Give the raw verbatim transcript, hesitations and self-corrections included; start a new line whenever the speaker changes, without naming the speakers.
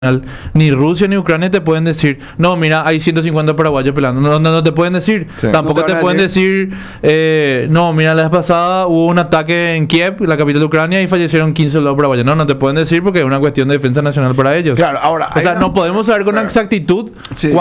Ni Rusia ni Ucrania te pueden decir, no, mira, hay ciento cincuenta paraguayos peleando. No, no, no te pueden decir.
Sí.
Tampoco
No te
te,
van a
pueden decir, eh, no, mira, la vez pasada hubo un ataque en Kiev, la capital de Ucrania, y fallecieron quince soldados paraguayos. No, no te pueden decir porque es una cuestión de defensa nacional para ellos.
Claro, ahora.
O sea,
hay
no
una-
podemos saber con
Claro.
exactitud
Sí.